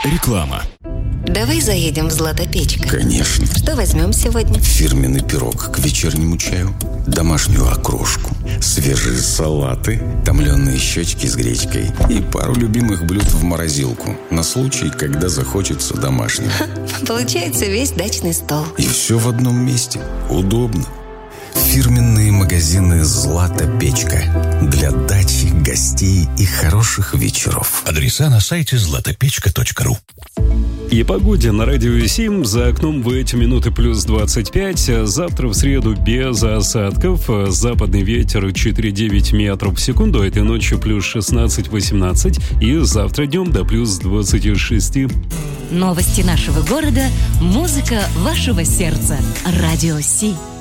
Реклама. Давай заедем в Златопечка. Конечно. Что возьмем сегодня? Фирменный пирог к вечернему чаю, домашнюю окрошку, свежие салаты, томленые щечки с гречкой и пару любимых блюд в морозилку на случай, когда захочется домашнего. Получается весь дачный стол. И все в одном месте. Удобно. Фирменные магазины «Златопечка» для дачи, гостей и хороших вечеров. Адреса на сайте zlatopechka.ru. И погоде на радио 7. За окном в эти минуты плюс 25. Завтра в среду без осадков. Западный ветер 4,9 метров в секунду. Этой ночью плюс 16-18. И завтра днем до плюс 26. Новости нашего города. Музыка вашего сердца. Радио Си.